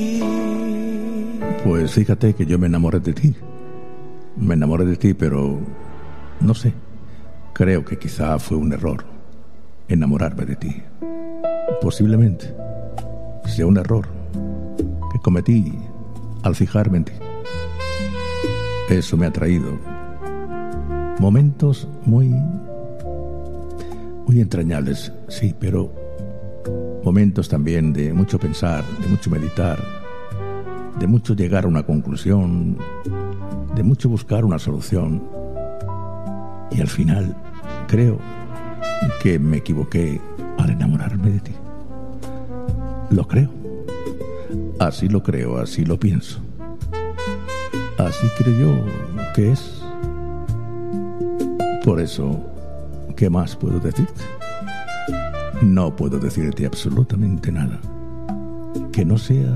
Pues fíjate que yo me enamoré de ti. Me enamoré de ti, pero no sé. Creo que quizá fue un error enamorarme de ti. Posiblemente sea un error que cometí al fijarme en ti. Eso me ha traído momentos muy entrañables, sí, pero momentos también de mucho pensar, de mucho meditar, de mucho llegar a una conclusión, de mucho buscar una solución. Y al final creo que me equivoqué al enamorarme de ti. Lo creo. Así lo creo, así lo pienso. Así creo yo que es. Por eso, ¿qué más puedo decirte? No puedo decirte absolutamente nada que no sea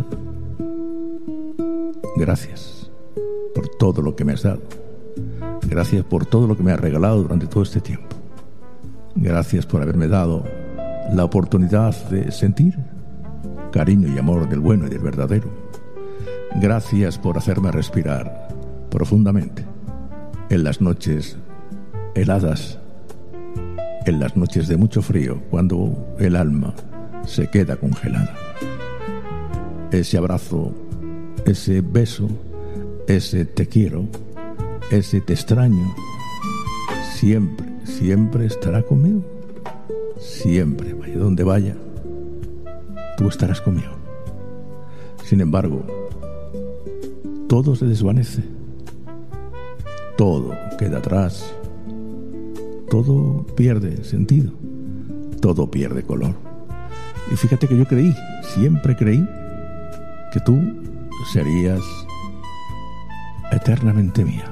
gracias por todo lo que me has dado. Gracias por todo lo que me has regalado durante todo este tiempo. Gracias por haberme dado la oportunidad de sentir cariño y amor del bueno y del verdadero. Gracias por hacerme respirar profundamente en las noches heladas, en las noches de mucho frío, cuando el alma se queda congelada. Ese abrazo, ese beso, ese te quiero, ese te extraño, siempre, siempre estará conmigo. Siempre, vaya donde vaya, tú estarás conmigo. Sin embargo, todo se desvanece, todo queda atrás, todo pierde sentido, todo pierde color. Y fíjate que yo creí, siempre creí, que tú serías eternamente mía.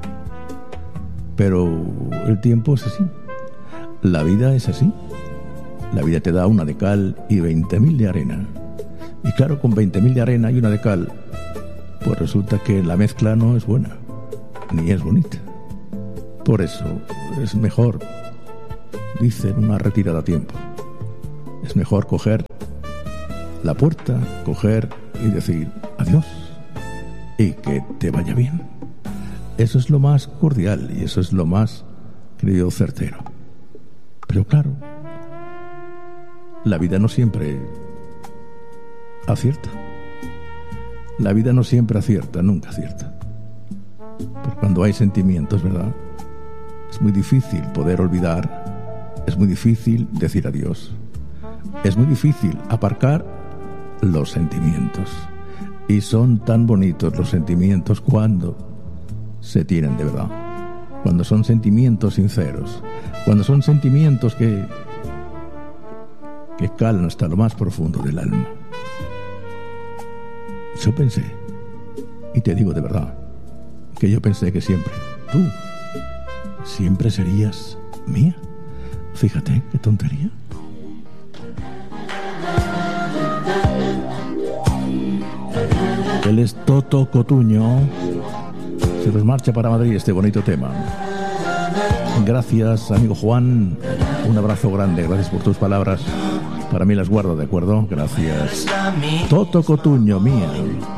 Pero el tiempo es así, la vida es así. La vida te da una de cal y 20.000 de arena. Y claro, con 20.000 de arena y una de cal, pues resulta que la mezcla no es buena, ni es bonita. Por eso es mejor, dicen, una retirada a tiempo. Es mejor coger la puerta, coger y decir adiós y que te vaya bien. Eso es lo más cordial y eso es lo más, creo, certero. Pero claro, la vida no siempre acierta. La vida no siempre acierta, nunca acierta. Porque cuando hay sentimientos, ¿verdad?, es muy difícil poder olvidar, es muy difícil decir adiós, es muy difícil aparcar los sentimientos. Y son tan bonitos los sentimientos cuando se tienen de verdad, cuando son sentimientos sinceros, cuando son sentimientos que calan hasta lo más profundo del alma. Yo pensé, y te digo de verdad, que yo pensé que siempre, tú, siempre serías mía. Fíjate, qué tontería. Él es Toto Cotuño. Se nos marcha para Madrid este bonito tema. Gracias, amigo Juan. Un abrazo grande. Gracias por tus palabras. Para mí las guardo, ¿de acuerdo? Gracias. Toto Cotuño, mía.